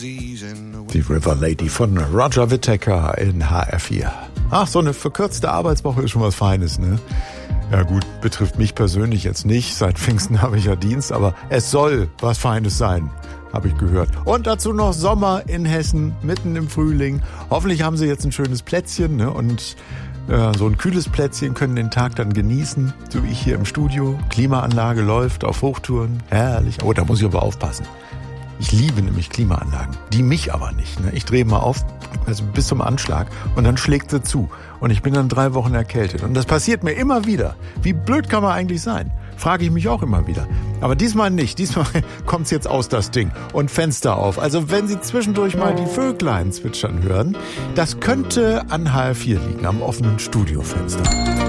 Die River Lady von Roger Whittaker in HR4. Ach, so eine verkürzte Arbeitswoche ist schon was Feines, ne? Ja gut, betrifft mich persönlich jetzt nicht. Seit Pfingsten habe ich ja Dienst, aber es soll was Feines sein, habe ich gehört. Und dazu noch Sommer in Hessen, mitten im Frühling. Hoffentlich haben Sie jetzt ein schönes Plätzchen, ne? Und so ein kühles Plätzchen, können den Tag dann genießen, so wie ich hier im Studio. Klimaanlage läuft auf Hochtouren, herrlich. Oh, da muss ich aber aufpassen. Ich liebe nämlich Klimaanlagen, die mich aber nicht. Ne? Ich drehe mal auf, also bis zum Anschlag, und dann schlägt sie zu. Und ich bin dann 3 Wochen erkältet. Und das passiert mir immer wieder. Wie blöd kann man eigentlich sein? Frage ich mich auch immer wieder. Aber diesmal nicht. Diesmal kommt's jetzt aus, das Ding. Und Fenster auf. Also wenn Sie zwischendurch mal die Vöglein zwitschern hören, das könnte an HR4 liegen, am offenen Studiofenster.